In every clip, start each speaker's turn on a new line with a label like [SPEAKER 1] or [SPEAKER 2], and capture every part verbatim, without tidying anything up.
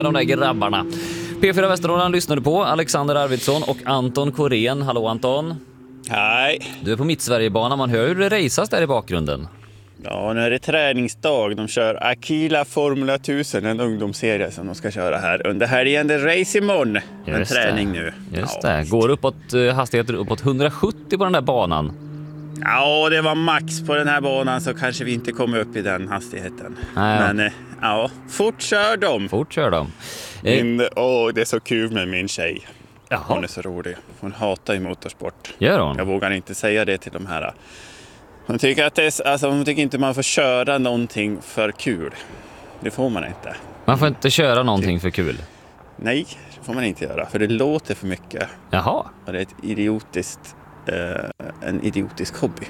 [SPEAKER 1] De där grabbarna. P fyra Västernorrland lyssnade på Alexander Arvidsson och Anton Korén. Hallå Anton.
[SPEAKER 2] Hej.
[SPEAKER 1] Du är på Mittsverigebanan. Man hör hur det raceas där i bakgrunden.
[SPEAKER 2] Ja, nu är det träningsdag. De kör Aquila Formula tusen, en ungdomsserie som de ska köra här under helgen. Det är race imorgon. En
[SPEAKER 1] Just
[SPEAKER 2] träning
[SPEAKER 1] det.
[SPEAKER 2] nu.
[SPEAKER 1] Just
[SPEAKER 2] ja,
[SPEAKER 1] det. Går uppåt uh, hastigheter uppåt hundrasjuttio på den där banan.
[SPEAKER 2] Ja, det var max på den här banan, så kanske vi inte kommer upp i den hastigheten.
[SPEAKER 1] Nej, ja.
[SPEAKER 2] Men eh, ja, fort kör de.
[SPEAKER 1] Fort kör de.
[SPEAKER 2] Min, åh, det är så kul med min tjej.
[SPEAKER 1] Jaha.
[SPEAKER 2] Hon är så rolig. Hon hatar ju motorsport.
[SPEAKER 1] Gör hon?
[SPEAKER 2] Jag vågar inte säga det till de här. Hon tycker, att det är, alltså, hon tycker inte man får köra någonting för kul. Det får man inte.
[SPEAKER 1] Man får inte köra någonting för kul.
[SPEAKER 2] Nej, det får man inte göra. För det låter för mycket.
[SPEAKER 1] Jaha.
[SPEAKER 2] Och det är ett idiotiskt, eh, en idiotisk hobby.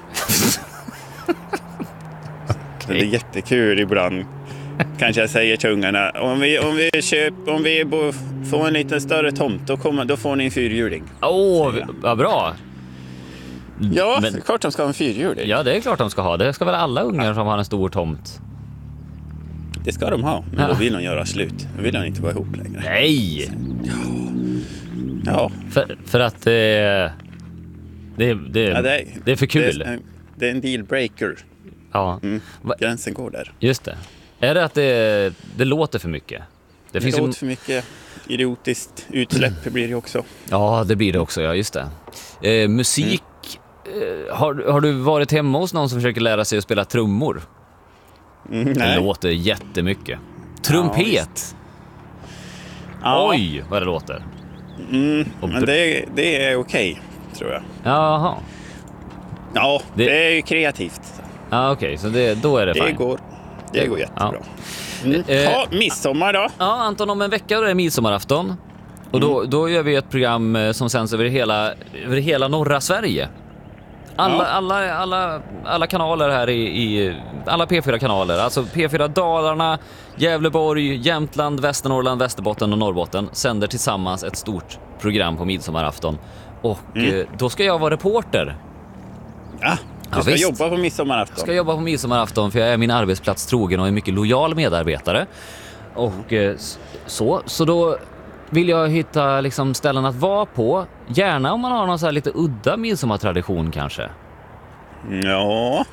[SPEAKER 2] Okay. Det är jättekul ibland. Kanske jag säger till ungarna. Om vi, om vi, köp, om vi bo, får en lite större tomt, då, kommer, då får ni en fyrhjuling.
[SPEAKER 1] Åh, oh, vad bra.
[SPEAKER 2] Ja,
[SPEAKER 1] Men,
[SPEAKER 2] det är klart de ska ha en fyrhjuling.
[SPEAKER 1] Ja, det är klart de ska ha. Det ska väl alla ungar som har en stor tomt.
[SPEAKER 2] Det ska de ha, men ja. Då vill de göra slut. Då vill de inte vara ihop längre.
[SPEAKER 1] Nej!
[SPEAKER 2] Ja. Ja.
[SPEAKER 1] För, för att eh, det, det,
[SPEAKER 2] ja, det, är,
[SPEAKER 1] det är för kul.
[SPEAKER 2] Det är, det är en dealbreaker.
[SPEAKER 1] Ja.
[SPEAKER 2] Mm. Gränsen går där.
[SPEAKER 1] Just det. Är det att det, det låter för mycket?
[SPEAKER 2] Det, det finns låter ju... för mycket. Idiotiskt utsläpp blir det också.
[SPEAKER 1] Ja, det blir det också, ja, just det. Eh, musik. Mm. Eh, har, har du varit hemma hos någon som försöker lära sig att spela trummor?
[SPEAKER 2] Mm,
[SPEAKER 1] det låter jättemycket. Trumpet. Ja, oj, vad det låter.
[SPEAKER 2] Mm, men det, det är okej, tror jag.
[SPEAKER 1] Jaha.
[SPEAKER 2] Ja, det, det är ju kreativt.
[SPEAKER 1] Ja, okej, okay, så det, då är det,
[SPEAKER 2] det
[SPEAKER 1] fine.
[SPEAKER 2] går. Det går jättebra.
[SPEAKER 1] Ja.
[SPEAKER 2] Mm. Ja, midsommar då?
[SPEAKER 1] Ja, Anton, om en vecka då är det midsommarafton. Och då, mm. då gör vi ett program som sänds över hela, över hela norra Sverige. Alla, ja. alla, alla, alla kanaler här i, i alla P fyra-kanaler. Alltså P fyra Dalarna, Gävleborg, Jämtland, Västernorrland, Västerbotten och Norrbotten sänder tillsammans ett stort program på midsommarafton. Och mm. eh, då ska jag vara reporter.
[SPEAKER 2] Ja. Du ska ja, jobba på midsommarafton.
[SPEAKER 1] Jag ska jobba på midsommarafton för jag är min arbetsplats trogen och är mycket lojal medarbetare. Och eh, så, så då vill jag hitta liksom ställen att vara på. Gärna om man har någon så här lite udda midsommartradition kanske.
[SPEAKER 2] Ja.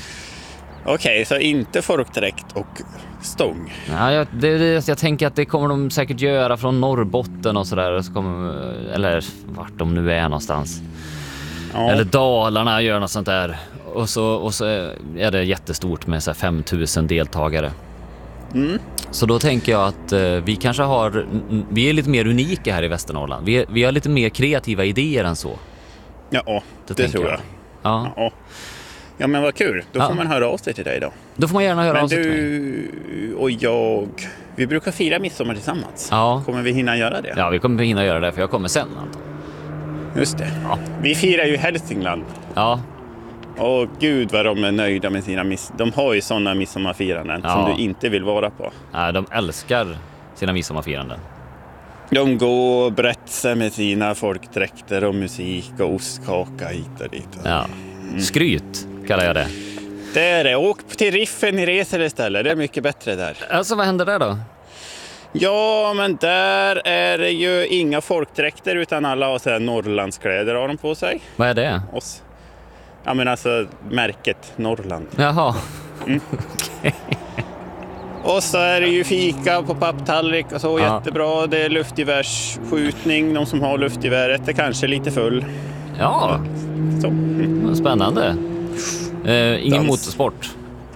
[SPEAKER 2] Okej, okay, så inte folkdräkt och stång.
[SPEAKER 1] Ja, jag, det, det, jag tänker att det kommer de säkert göra från Norrbotten och sådär. Så kommer, eller vart de nu är någonstans. Ja. Eller Dalarna gör något sånt där. Och så, och så är det jättestort med så här fem tusen deltagare. Mm. Så då tänker jag att eh, vi kanske har, vi är lite mer unika här i Västernorrland. Vi, vi har lite mer kreativa idéer än så.
[SPEAKER 2] Ja, det, det tror jag. jag.
[SPEAKER 1] Ja.
[SPEAKER 2] Ja. Ja, men vad kul. Då får ja. man höra av sig till dig då.
[SPEAKER 1] Då får man gärna höra
[SPEAKER 2] men
[SPEAKER 1] av sig
[SPEAKER 2] du
[SPEAKER 1] till mig.
[SPEAKER 2] Och jag, vi brukar fira midsommar tillsammans.
[SPEAKER 1] Ja.
[SPEAKER 2] Kommer vi hinna göra det?
[SPEAKER 1] Ja, vi kommer hinna göra det för jag kommer sen, Anton.
[SPEAKER 2] Just det. Ja. Vi firar ju Hälsingland.
[SPEAKER 1] Ja.
[SPEAKER 2] Åh gud vad de är nöjda med sina miss... De har ju sådana midsommarfiranden ja. som du inte vill vara på.
[SPEAKER 1] Nej, de älskar sina midsommarfiranden.
[SPEAKER 2] De går och berättar med sina folkdräkter och musik och ostkaka hit och dit.
[SPEAKER 1] Ja. Skryt kallar jag det.
[SPEAKER 2] Det är det. Åk till Riffen i Resele istället. Det är mycket bättre där.
[SPEAKER 1] Alltså vad händer där då?
[SPEAKER 2] Ja, men där är det ju inga folkdräkter utan alla har så här Norrlandskläder har de på sig.
[SPEAKER 1] Vad är det?
[SPEAKER 2] Oss. Ja, men alltså märket Norrland.
[SPEAKER 1] Jaha.
[SPEAKER 2] Mm. Okay. Och så är det ju fika på papptallrik och så ja. jättebra. Det är luftgevärsskjutning. De som har luftgeväret är kanske lite full.
[SPEAKER 1] Ja,
[SPEAKER 2] så. Mm.
[SPEAKER 1] Spännande. Eh, ingen Dans. motorsport?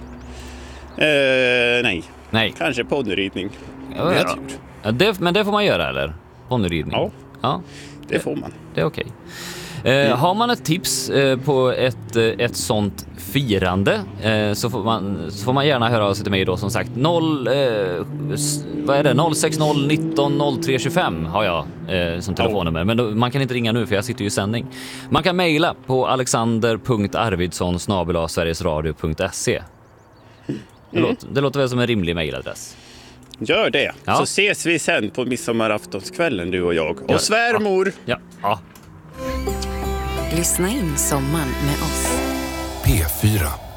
[SPEAKER 2] Eh, nej.
[SPEAKER 1] nej.
[SPEAKER 2] Kanske ponnyridning.
[SPEAKER 1] Ja, ja. Ja, det, men det får man göra, eller? Ponnyridning?
[SPEAKER 2] Ja,
[SPEAKER 1] ja.
[SPEAKER 2] Det, det får man.
[SPEAKER 1] Det är okej. Okay. Eh, mm. Har man ett tips eh, på ett, ett sånt firande eh, så, får man, så får man gärna höra av sig till mig då, som sagt. noll, eh, vad är det? noll sex noll nitton noll tre tjugofem har jag eh, som telefonnummer. Men då, man kan inte ringa nu för jag sitter ju i sändning. Man kan mejla på alexander punkt arvidsson snabel-a sverigesradio punkt se. Det, mm. låter, det låter väl som en rimlig mejladress.
[SPEAKER 2] Gör det.
[SPEAKER 1] Ja. Så
[SPEAKER 2] ses vi sen på midsommaraftonskvällen, du och jag. Och svärmor.
[SPEAKER 1] Ja. Ja.
[SPEAKER 3] Lyssna in sommaren med oss.
[SPEAKER 4] P fyra.